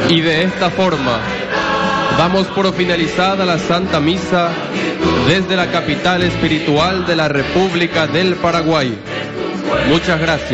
Y de esta forma damos por finalizada la Santa Misa desde la capital espiritual de la República del Paraguay. Muchas gracias.